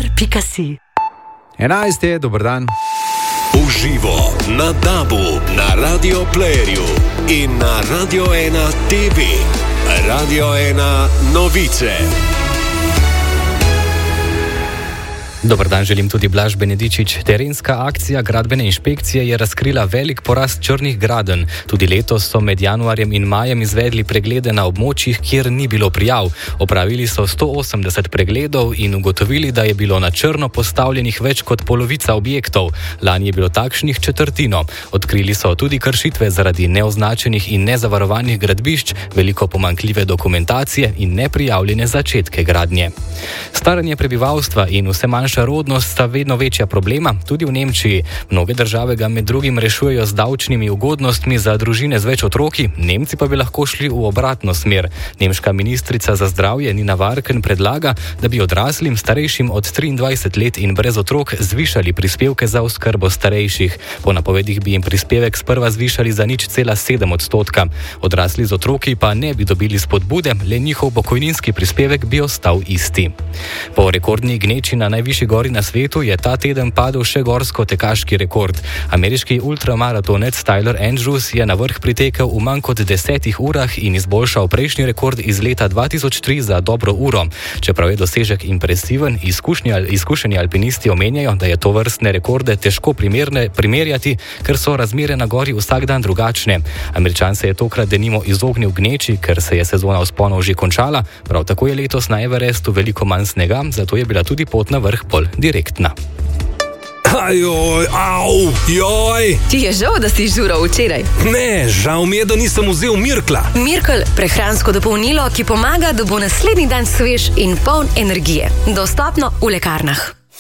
Enar.si 11 je, dober dan. Uživo na DAB-u, na Radio Playerju in na Radio 1 TV. Radio 1 novice. Dobar dan, želim tudi Blaž Benedičič. Terenska akcija gradbene inšpekcije je razkrila velik porast črnih gradenj. Tudi letos so med januarjem in majem izvedli preglede na območjih, kjer ni bilo prijav. Opravili so 180 pregledov in ugotovili, da je bilo na črno postavljenih več kot polovica objektov. Lani je bilo takšnih četrtino. Odkrili so tudi kršitve zaradi neoznačenih in nezavarovanih gradbišč, veliko pomanjkljive dokumentacije in neprijavljene začetke gradnje. Staranje prebivalstva in vse manjša rodnost sta vedno večja problema, tudi v Nemčiji. Mnoge države ga med drugim rešujejo z davčnimi ugodnostmi za družine z več otroki, Nemci pa bi lahko šli v obratno smer. Nemška ministrica za zdravje Nina Warken predlaga, da bi odraslim, starejšim od 23 let in brez otrok zvišali prispevke za oskrbo starejših. Po napovedih bi jim prispevek sprva zvišali za 0,7%. Odrasli z otroki pa ne bi dobili spodbude, le njihov pokojninski prispevek bi ostal isti. Po rekordni gneči na najvišji gori na svetu je ta teden padel še gorsko-tekaški rekord. Ameriški ultramaratonec Tyler Andrews je na vrh pritekel v manj kot 10 urah in izboljšal prejšnji rekord iz leta 2003 za dobro uro. Čeprav je dosežek impresiven, izkušeni alpinisti omenjajo, da je to vrstne rekorde težko primerjati, ker so razmere na gori vsak dan drugačne. Američan se je tokrat denimo izognil gneči, ker se je sezona vzponov že končala, prav tako je letos na Everestu veliko manj snega, zato je bila tudi pot na vrh bolj direktna. Ajoj, au, joj! Ti je žal, da si žural včeraj? Ne, žal mi je, da nisem vzel Mirkla. Mirkl, prehransko dopolnilo, ki pomaga, da bo naslednji dan svež in poln energije. Dostopno v lekarnah.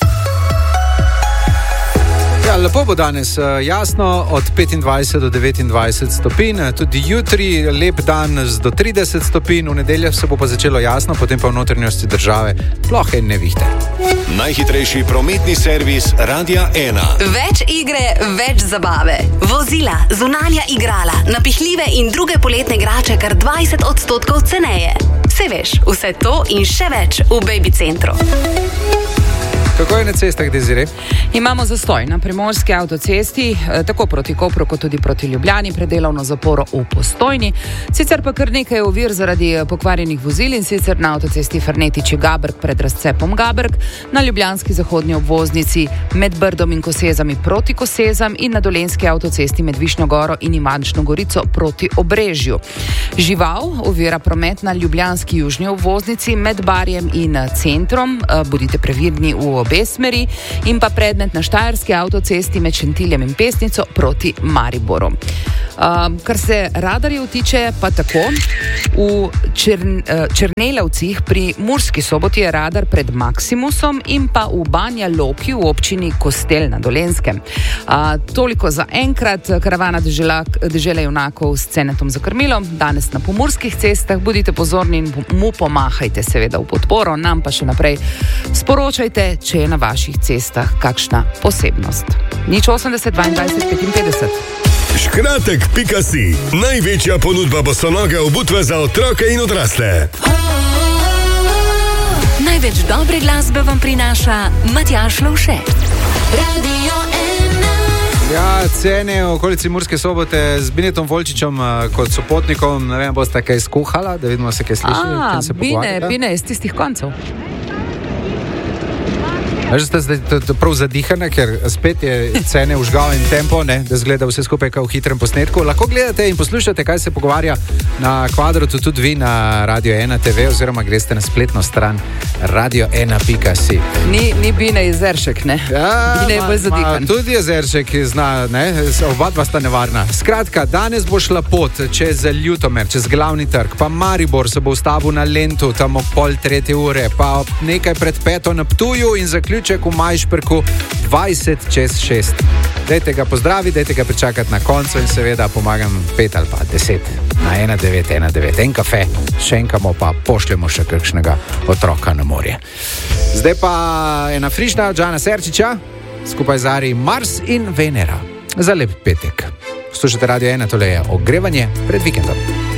Ja, lepo bo danes, jasno, od 25 do 29 stopinj, tudi jutri lep dan z do 30 stopinj, v nedeljo se bo pa začelo jasno, potem pa v notranjosti države plohe in nevihte. Najhitrejši prometni servis Radia 1. Več igre, več zabave. Vozila, zunanja igrala, napihljive in druge poletne igrače kar 20% ceneje. Se veš, vse to in še več v Baby Centru. Kako je na cestah, Desire? Imamo zastoj na primorski avtocesti, tako proti Kopru, kot tudi proti Ljubljani, predelovno zaporo v Postojni. Sicer pa kar nekaj ovir zaradi pokvarjenih vozil in sicer na avtocesti Fernetiči-Gabrg pred razcepom Gabrg, na ljubljanski zahodni obvoznici med Brdom in Kosezami proti Kosezam in na dolenski avtocesti med Višnjo Goro in Ivančno Gorico proti Obrežju. Žival ovira promet na ljubljanski južni obvoznici med Barjem in Centrom, bodite previdni v obe smeri, in pa predmet na štajerski avtocesti med Šentiljem in Pesnico proti Mariboru. Kar se radarjev tiče, pa tako. V Črnelavcih pri Murski Soboti je radar pred Maximusom in pa v Banja Loki v občini Kostel na Dolenskem. Toliko za enkrat. Karavana dežele junakov s Cenetom za krmilo. Danes na pomurskih cestah bodite pozorni in mu pomahajte seveda v podporo. Nam pa še naprej sporočajte, če je na vaših cestah kakšna posebnost. 080 22 55. Škratek.si, največja ponudba bosonoge obutve za otroke in odrasle. Največ dobre glasbe vam prinaša Matjaž Lovše. Radio 1. Ja, cene v okolici Murske Sobote z Binetom Volčičem kot sopotnikom, ne vem, boste kaj skuhala, da vidimo se kaj sliši. Bine iz tistih koncev. Veš, da ste prav zadihane, ker spet je cene užgal in tempo, ne, da zgleda vse skupaj kao v hitrem posnetku. Lahko gledate in poslušate, kaj se pogovarja na Kvadratu tudi vi na Radio 1 TV oziroma greste na spletno stran radio1.si. Ni Bine Jezeršek, ne? Ja, Bine je bolj zadihan. Tudi Jezeršek zna, ne? Oba dva sta nevarna. Skratka, danes bo šla pot čez Ljutomer, čez glavni trg, pa Maribor se bo ustavil na Lentu, tam ob 2:30, pa nekaj pred 5 na Ptuju in zaključek v Majšperku 20 čez 6. Dajte ga pozdraviti, dajte ga pričakati na koncu in seveda pomagam 5 ali pa 10 na 1919. En kafe, šenkamo pa pošljemo še kakšnega otroka na morje. Zdaj pa ena frišna od Žana Serčiča, skupaj z Ari Mars in Venera. Za lep petek. Slušajte Radio 1, tole je ogrevanje pred vikendom.